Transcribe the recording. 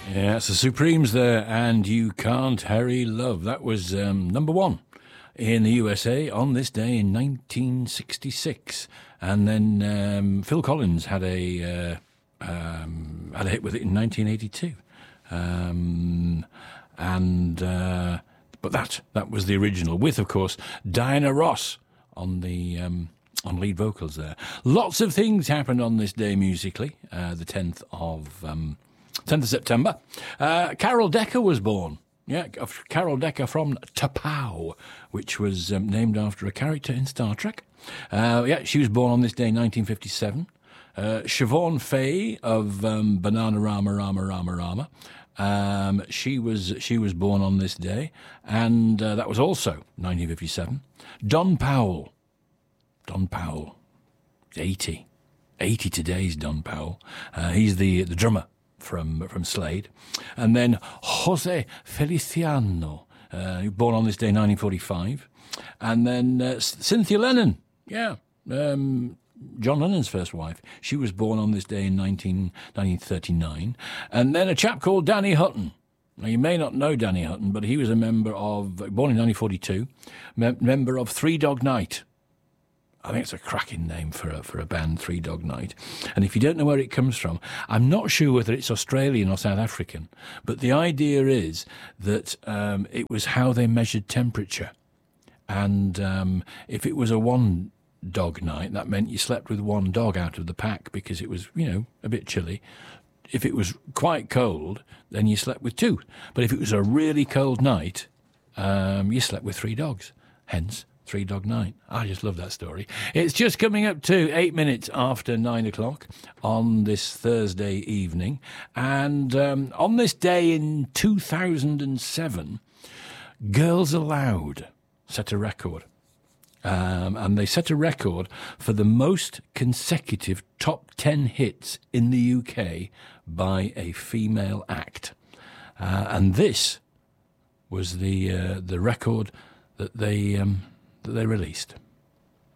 Yeah, it's the Supremes there, and You Can't Hurry Love. That was number one in the USA on this day in 1966. And then Phil Collins had a hit with it in 1982. But that was the original, with, of course, Diana Ross on the on lead vocals there. Lots of things happened on this day musically, the 10th of September. Carol Decker was born. Yeah, Carol Decker from T'Pau, which was named after a character in Star Trek. She was born on this day in 1957. Siobhan Fay of Bananarama. She was born on this day, and that was also 1957. Don Powell, 80 today's Don Powell. He's the drummer from Slade. And then Jose Feliciano, born on this day 1945. And then Cynthia Lennon, John Lennon's first wife. She was born on this day in 1939. And then a chap called Danny Hutton. Now, you may not know Danny Hutton, but he was a member of, born in 1942, member of Three Dog Night. I think it's a cracking name for a band, Three Dog Night. And if you don't know where it comes from, I'm not sure whether it's Australian or South African, but the idea is that it was how they measured temperature. And if it was a one-dog night, that meant you slept with one dog out of the pack because it was, a bit chilly. If it was quite cold, then you slept with two. But if it was a really cold night, you slept with three dogs. Hence, Three Dog Night. I just love that story. It's just coming up to 8 minutes after 9 o'clock on this Thursday evening. And on this day in 2007, Girls Aloud set a record. And they set a record for the most consecutive top 10 hits in the UK by a female act. And this was the record that they released.